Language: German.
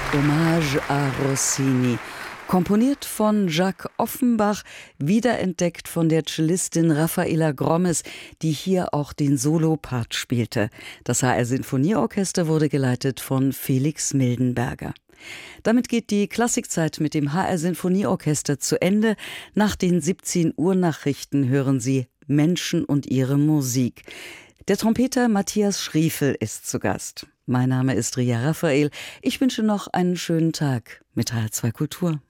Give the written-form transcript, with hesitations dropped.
Hommage à Rossini. Komponiert von Jacques Offenbach, wiederentdeckt von der Cellistin Raffaella Grommes, die hier auch den Solopart spielte. Das HR Sinfonieorchester wurde geleitet von Felix Mildenberger. Damit geht die Klassikzeit mit dem HR Sinfonieorchester zu Ende. Nach den 17 Uhr Nachrichten hören Sie Menschen und ihre Musik. Der Trompeter Matthias Schriefel ist zu Gast. Mein Name ist Ria Raphael. Ich wünsche noch einen schönen Tag mit HR2 Kultur.